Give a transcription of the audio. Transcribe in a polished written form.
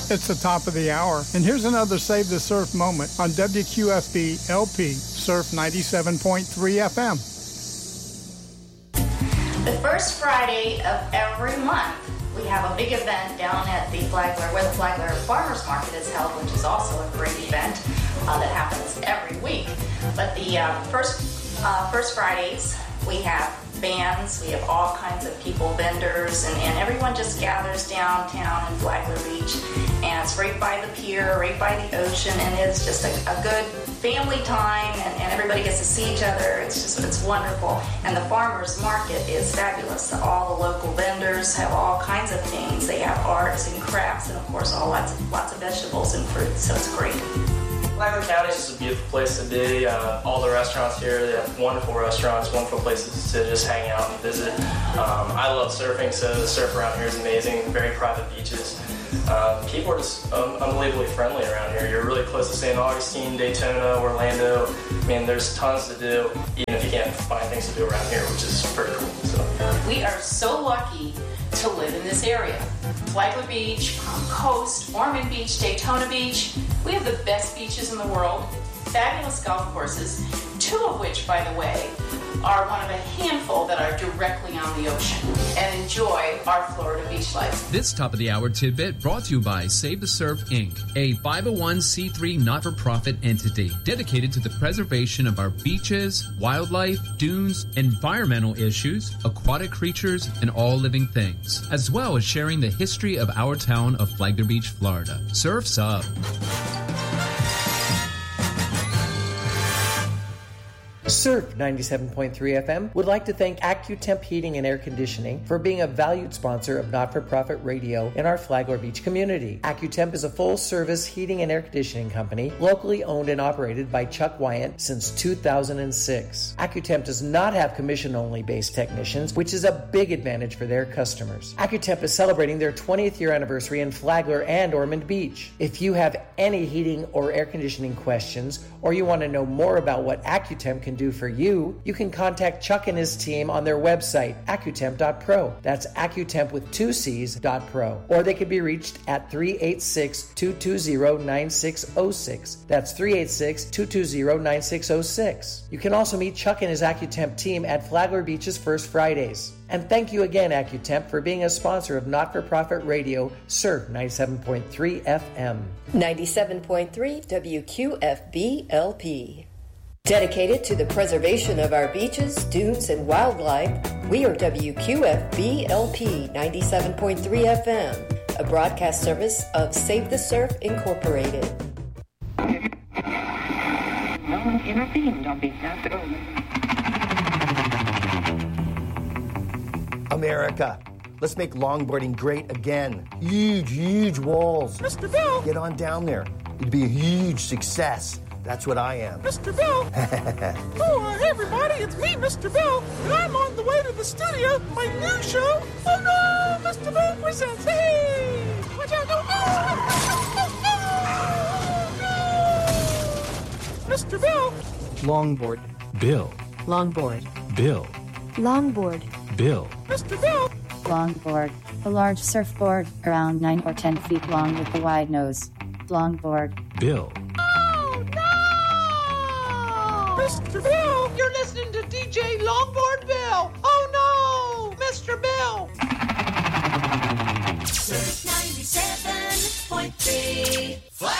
It's the top of the hour, and here's another Save the Surf moment on WQFB LP Surf 97.3 FM. The first Friday of every month, we have a big event down at the Flagler, where the Flagler Farmers Market is held, which is also a great event that happens every week. But the first Fridays, we have bands, we have all kinds of people, vendors, and everyone just gathers downtown in Flagler Beach, and it's right by the pier, right by the ocean, and it's just a good family time, and everybody gets to see each other. It's wonderful. And the farmers market is fabulous. All the local vendors have all kinds of things. They have arts and crafts, and of course lots of vegetables and fruits, so it's great. Flagler County is just a beautiful place to be. All the restaurants here, they have wonderful restaurants, wonderful places to just hang out and visit. I love surfing, so the surf around here is amazing. Very private beaches. People are just unbelievably friendly around here. You're really close to St. Augustine, Daytona, Orlando. I mean, there's tons to do, even if you can't find things to do around here, which is pretty cool. So. We are so lucky to live in this area. Flagler Beach, Palm Coast, Ormond Beach, Daytona Beach. We have the best beaches in the world, fabulous golf courses, 2 of which, by the way, are one of a handful that are directly on the ocean, and enjoy our Florida beach life. This top of the hour tidbit brought to you by Save the Surf Inc., a 501c3 not-for-profit entity dedicated to the preservation of our beaches, wildlife, dunes, environmental issues, aquatic creatures, and all living things, as well as sharing the history of our town of Flagler Beach, Florida. Surf's up. Surf 97.3 FM would like to thank AccuTemp Heating and Air Conditioning for being a valued sponsor of not-for-profit radio in our Flagler Beach community. AccuTemp is a full-service heating and air conditioning company locally owned and operated by Chuck Wyant since 2006. AccuTemp does not have commission-only based technicians, which is a big advantage for their customers. AccuTemp is celebrating their 20th year anniversary in Flagler and Ormond Beach. If you have any heating or air conditioning questions, or you want to know more about what AccuTemp can do for you, you can contact Chuck and his team on their website, accutemp.pro. That's accutemp with 2 C's.pro. Or they can be reached at 386-220-9606. That's 386-220-9606. You can also meet Chuck and his AccuTemp team at Flagler Beach's First Fridays. And thank you again, AccuTemp, for being a sponsor of not-for-profit radio, Surf 97.3 FM. 97.3 WQFB LP. Dedicated to the preservation of our beaches, dunes, and wildlife, we are WQFB LP 97.3 FM, a broadcast service of Save the Surf Incorporated. America, let's make longboarding great again. Huge, huge walls. Mr. Bill! Get on down there. It'd be a huge success. That's what I am. Mr. Bill! Hey everybody, it's me, Mr. Bill, and I'm on the way to the studio, my new show. Oh no! Mr. Bill presents. Hey! Watch out! No! No! Mr. Bill! Longboard. Bill. Longboard. Bill. Longboard. Bill. Mr. Bill! Longboard. A large surfboard, around 9 or 10 feet long with a wide nose. Longboard. Bill. Mr. Bill! You're listening to DJ Longboard Bill! Oh no! Mr. Bill! Surf 97.3 Flagler!